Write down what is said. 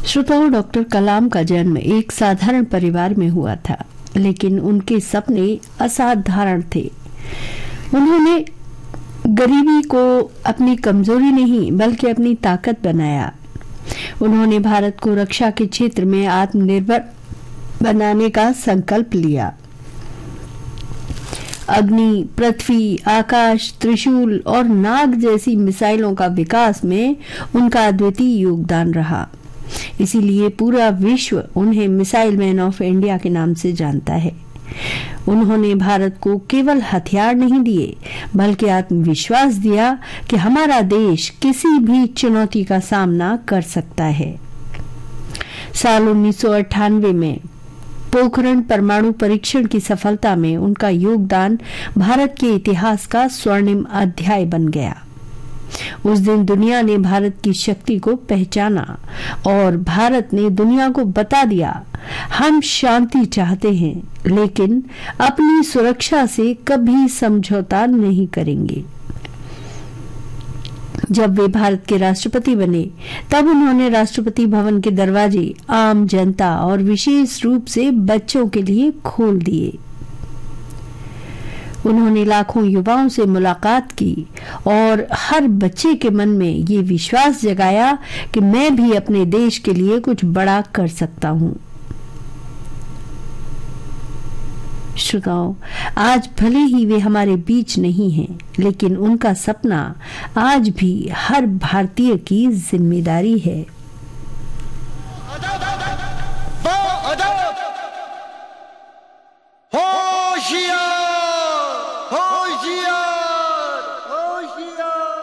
श्रोताओं, डॉक्टर कलाम का जन्म एक साधारण परिवार में हुआ था, लेकिन उनके सपने असाधारण थे। उन्होंने गरीबी को अपनी कमजोरी नहीं बल्कि अपनी ताकत बनाया। उन्होंने भारत को रक्षा के क्षेत्र में आत्मनिर्भर बनाने का संकल्प लिया। अग्नि, पृथ्वी, आकाश, त्रिशूल और नाग जैसी मिसाइलों का विकास में उनका अद्वितीय योगदान रहा। इसीलिए पूरा विश्व उन्हें मिसाइल मैन ऑफ इंडिया के नाम से जानता है। उन्होंने भारत को केवल हथियार नहीं दिए बल्कि आत्मविश्वास दिया कि हमारा देश किसी भी चुनौती का सामना कर सकता है। साल 1998 में पोखरण परमाणु परीक्षण की सफलता में उनका योगदान भारत के इतिहास का स्वर्णिम अध्याय बन गया। उस दिन दुनिया ने भारत की शक्ति को पहचाना और भारत ने दुनिया को बता दिया, हम शांति चाहते हैं लेकिन अपनी सुरक्षा से कभी समझौता नहीं करेंगे। जब वे भारत के राष्ट्रपति बने तब उन्होंने राष्ट्रपति भवन के दरवाजे आम जनता और विशेष रूप से बच्चों के लिए खोल दिए। उन्होंने लाखों युवाओं से मुलाकात की और हर बच्चे के मन में ये विश्वास जगाया कि मैं भी अपने देश के लिए कुछ बड़ा कर सकता हूं। श्रोताओं, आज भले ही वे हमारे बीच नहीं हैं, लेकिन उनका सपना आज भी हर भारतीय की जिम्मेदारी है।